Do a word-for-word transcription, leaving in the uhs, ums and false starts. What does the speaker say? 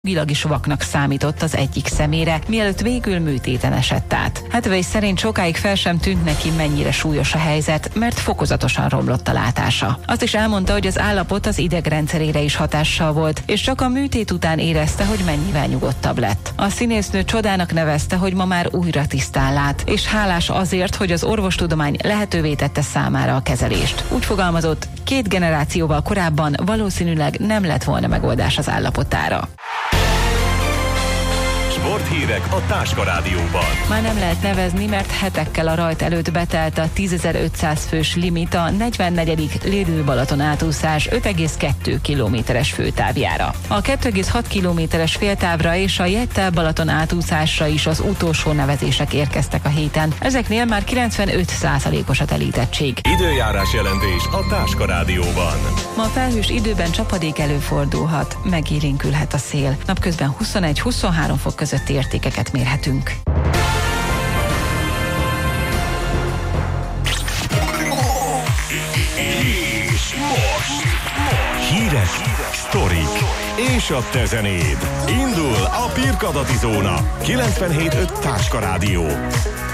Jogilag is vaknak számított az egyik szemére, mielőtt végül műtéten esett át. Hathaway szerint sokáig fel sem tűnt neki, mennyire súlyos a helyzet, mert fokozatosan romlott a látása. Azt is elmondta, hogy az állapot az idegrendszerére is hatással volt, és csak a műtét után érezte, hogy mennyivel nyugodtabb lett. A színésznő csodának nevezte, hogy ma már újra tisztán lát, és hálás azért, hogy az orvostudomány lehetővé tette számára a kezelést. Úgy fogalmazott, két generációval korábban valószínűleg nem lett volna megoldás az állapotára. Sporthírek a Táska Rádióban. Már nem lehet nevezni, mert hetekkel a rajt előtt betelt a tízezer-ötszáz fős limit a negyvennegyedik Lidl-Balaton átúszás öt egész kettő kilométeres főtávjára. A kettő egész hat kilométeres féltávra és a Jettel-Balaton átúszásra is az utolsó nevezések érkeztek a héten. Ezeknél már kilencvenöt százalékos a telítettség. Időjárás jelentés a Táska Rádióban. Ma felhős időben csapadék előfordulhat, megélénkülhet a szél. Napközben huszonegy-huszonhárom fok közötti értékeket mérhetünk. És most, most hírek, sztorik és a te zenéd. Indul a Pirkadati Zóna. kilencvenhét öt Táska Rádió.